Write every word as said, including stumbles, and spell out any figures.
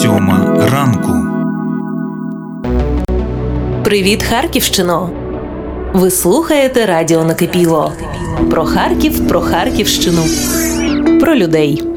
Сьома ранку. Привіт, Харківщино! Ви слухаєте радіо Накипіло. Про Харків, про Харківщину, про людей.